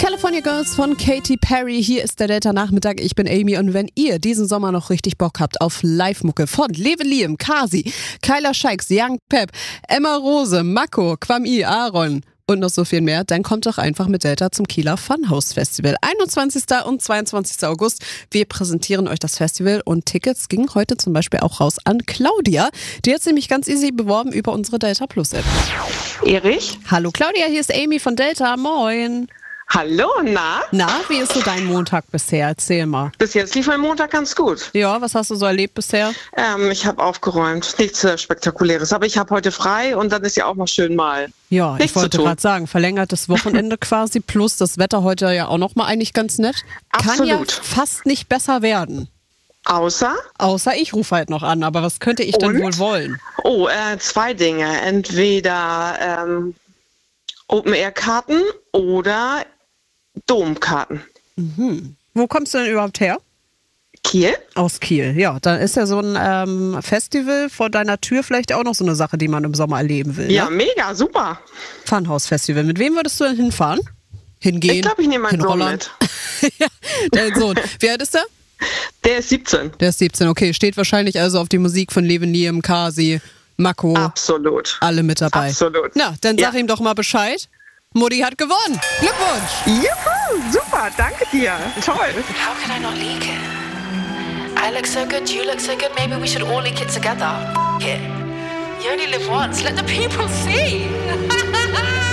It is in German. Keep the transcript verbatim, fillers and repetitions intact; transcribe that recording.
California Girls von Katy Perry. Hier ist der Delta-Nachmittag. Ich bin Amy und wenn ihr diesen Sommer noch richtig Bock habt auf Live-Mucke von Leve Liam, Kasi, Kyla Scheiks, Young Pep, Emma Rose, Mako, Kwame, Aaron und noch so viel mehr, dann kommt doch einfach mit Delta zum Kieler Funhouse Festival. einundzwanzigsten und zweiundzwanzigsten August. Wir präsentieren euch das Festival und Tickets gingen heute zum Beispiel auch raus an Claudia. Die hat sich nämlich ganz easy beworben über unsere Delta Plus App. Erich? Hallo Claudia, hier ist Amy von Delta. Moin. Hallo, na? Na, wie ist so dein Montag bisher? Erzähl mal. Bis jetzt lief mein Montag ganz gut. Ja, was hast du so erlebt bisher? Ähm, ich habe aufgeräumt. Nichts sehr Spektakuläres. Aber ich habe heute frei und dann ist ja auch mal schön mal. Ja, nichts ich wollte gerade sagen, verlängertes Wochenende quasi plus das Wetter heute ja auch noch mal eigentlich ganz nett. Absolut. Kann ja fast nicht besser werden. Außer? Außer ich rufe halt noch an, aber was könnte ich denn Und? wohl wollen? Oh, äh, zwei Dinge. Entweder ähm, Open-Air-Karten oder Domkarten. Mhm. Wo kommst du denn überhaupt her? Kiel? Aus Kiel, ja. Dann ist ja so ein ähm, Festival vor deiner Tür vielleicht auch noch so eine Sache, die man im Sommer erleben will. Ja, ne? mega, super. Funhouse-Festival. Mit wem würdest du denn hinfahren? Hingehen? Ich glaube, ich nehme meinen Sohn Holland. mit. Ja, dein Sohn. Wie alt ist der? Der ist siebzehn. Der ist siebzehn, okay. Steht wahrscheinlich also auf die Musik von Leve Liam, Kasi, Mako. Absolut. Alle mit dabei. Absolut. Na, dann sag Ja. ihm doch mal Bescheid. Mutti hat gewonnen. Glückwunsch. Juhu, super, danke dir. Toll. How can I not leak it? I look so good, you look so good, maybe we should all leak it together. F- it. You only live once, let the people see.